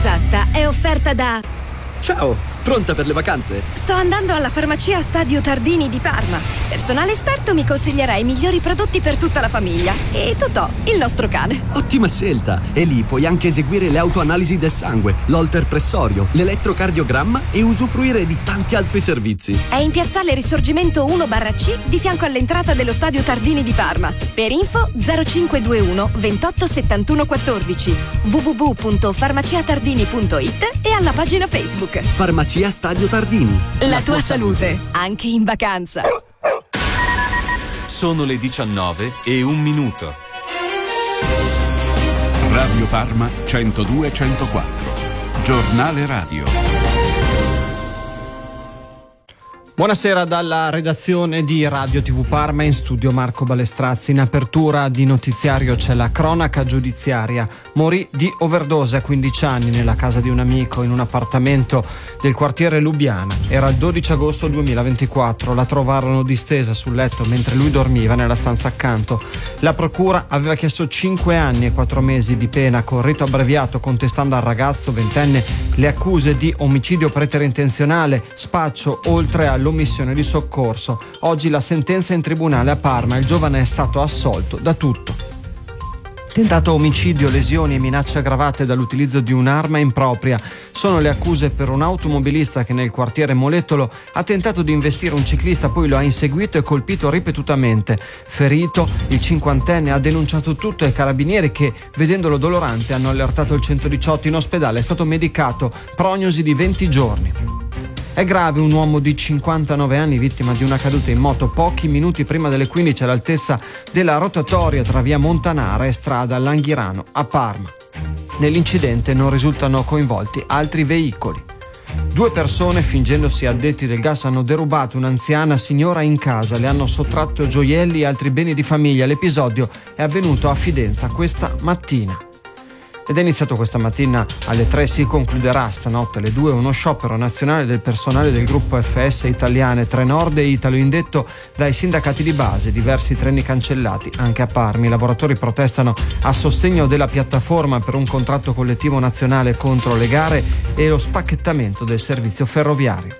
Esatta è offerta da... Ciao, pronta per le vacanze? Sto andando alla farmacia Stadio Tardini di Parma. Personale esperto mi consiglierà i migliori prodotti per tutta la famiglia. E Totò, il nostro cane. Ottima scelta! E lì puoi anche eseguire le autoanalisi del sangue, l'holter pressorio, l'elettrocardiogramma e usufruire di tanti altri servizi. È in piazzale Risorgimento 1/C di fianco all'entrata dello Stadio Tardini di Parma. Per info 0521 28 71 14 www.farmaciatardini.it e alla pagina Facebook. Farmacia Stadio Tardini. La tua salute, anche in vacanza. Sono le 19:01. Radio Parma 102-104. Giornale radio. Buonasera dalla redazione di Radio TV Parma, in studio Marco Balestrazzi. In apertura di notiziario c'è la cronaca giudiziaria. Morì di overdose a 15 anni nella casa di un amico in un appartamento del quartiere Lubiana. Era il 12 agosto 2024. La trovarono distesa sul letto mentre lui dormiva nella stanza accanto. La procura aveva chiesto 5 anni e 4 mesi di pena con rito abbreviato, contestando al ragazzo ventenne le accuse di omicidio preterintenzionale, spaccio, oltre all'omissione di soccorso. Oggi la sentenza in tribunale a Parma. Il giovane è stato assolto da tutto. Tentato omicidio, lesioni e minacce aggravate dall'utilizzo di un'arma impropria sono le accuse per un automobilista che nel quartiere Molettolo ha tentato di investire un ciclista, poi lo ha inseguito e colpito ripetutamente. Ferito, il cinquantenne ha denunciato tutto ai carabinieri che, vedendolo dolorante, hanno allertato il 118. In ospedale è stato medicato, prognosi di 20 giorni. È grave un uomo di 59 anni vittima di una caduta in moto pochi minuti prima delle 15 all'altezza della rotatoria tra via Montanara e strada Langhirano a Parma. Nell'incidente non risultano coinvolti altri veicoli. 2 persone, fingendosi addetti del gas, hanno derubato un'anziana signora in casa, le hanno sottratto gioielli e altri beni di famiglia. L'episodio è avvenuto a Fidenza questa mattina. Ed è iniziato questa mattina alle 3, si concluderà stanotte alle 2 uno sciopero nazionale del personale del gruppo FS Italiane, Trenord e Italo, indetto dai sindacati di base. Diversi treni cancellati anche a Parma. I lavoratori protestano a sostegno della piattaforma per un contratto collettivo nazionale contro le gare e lo spacchettamento del servizio ferroviario.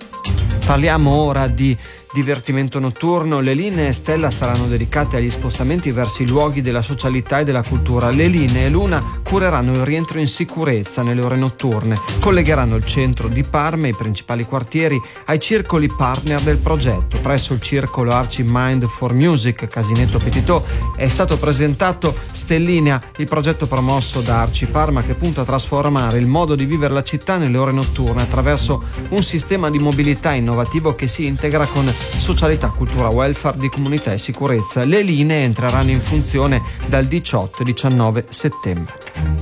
Parliamo ora di divertimento notturno. Le linee Stella saranno dedicate agli spostamenti verso i luoghi della socialità e della cultura. Le linee Luna cureranno il rientro in sicurezza nelle ore notturne, collegheranno il centro di Parma e i principali quartieri ai circoli partner del progetto. Presso il circolo Arci Mind for Music Casinetto Petitò è stato presentato Stellinea, il progetto promosso da Arci Parma che punta a trasformare il modo di vivere la città nelle ore notturne attraverso un sistema di mobilità innovativo che si integra con socialità, cultura, welfare di comunità e sicurezza. Le linee entreranno in funzione dal 18 e 19 settembre.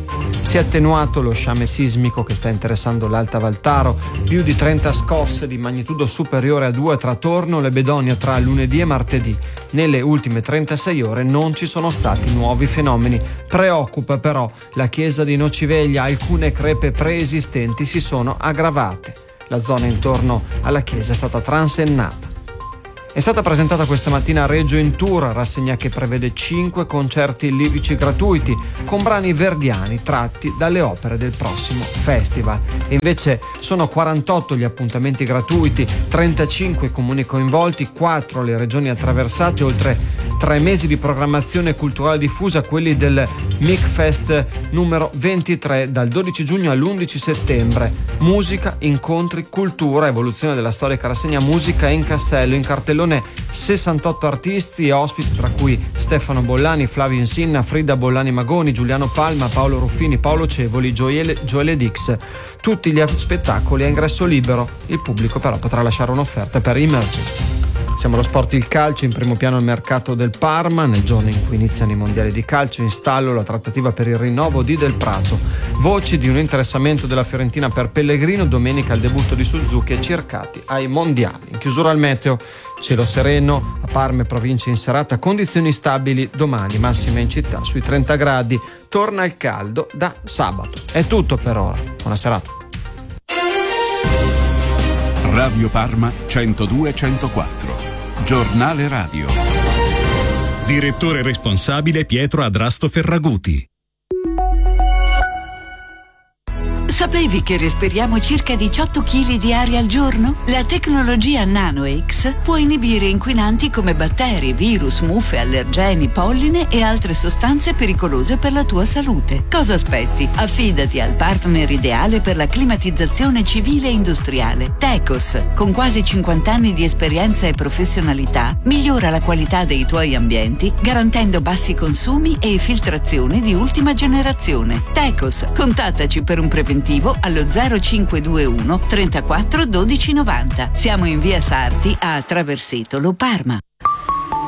Si è attenuato lo sciame sismico che sta interessando l'Alta Valtaro, più di 30 scosse di magnitudo superiore a 2 tra Torno e Bedogno tra lunedì e martedì. Nelle ultime 36 ore non ci sono stati nuovi fenomeni. Preoccupa però la chiesa di Nociveglia, alcune crepe preesistenti si sono aggravate. La zona intorno alla chiesa è stata transennata. È stata presentata questa mattina a Reggio in Tour, rassegna che prevede 5 concerti lirici gratuiti con brani verdiani tratti dalle opere del prossimo festival. E invece sono 48 gli appuntamenti gratuiti, 35 i comuni coinvolti, 4 le regioni attraversate, oltre 3 mesi di programmazione culturale diffusa, quelli del MICFest numero 23 dal 12 giugno all'11 settembre. Musica, incontri, cultura, evoluzione della storica rassegna Musica in Castello, in cartellone 68 artisti e ospiti, tra cui Stefano Bollani, Flavio Insinna, Frida Bollani Magoni, Giuliano Palma, Paolo Ruffini, Paolo Cevoli, Gioele Dix. Tutti gli spettacoli a ingresso libero, il pubblico però potrà lasciare un'offerta per emergency. Siamo allo sport, il calcio, in primo piano il mercato del Parma. Nel giorno in cui iniziano i mondiali di calcio, in stallo la trattativa per il rinnovo di Del Prato. Voci di un interessamento della Fiorentina per Pellegrino, domenica il debutto di Suzuki e cercati ai mondiali. In chiusura al meteo, cielo sereno, a Parma e provincia in serata, condizioni stabili domani, massima in città sui 30 gradi, torna il caldo da sabato. È tutto per ora, buona serata. Radio Parma 102-104. Giornale radio. Direttore responsabile Pietro Adrasto Ferraguti. Sapevi che respiriamo circa 18 kg di aria al giorno? La tecnologia NanoX può inibire inquinanti come batteri, virus, muffe, allergeni, polline e altre sostanze pericolose per la tua salute. Cosa aspetti? Affidati al partner ideale per la climatizzazione civile e industriale. Tecos, con quasi 50 anni di esperienza e professionalità, migliora la qualità dei tuoi ambienti, garantendo bassi consumi e filtrazione di ultima generazione. Tecos, contattaci per un preventivo allo 0521 34 12 90. Siamo in via Sarti a Traversetolo, Parma.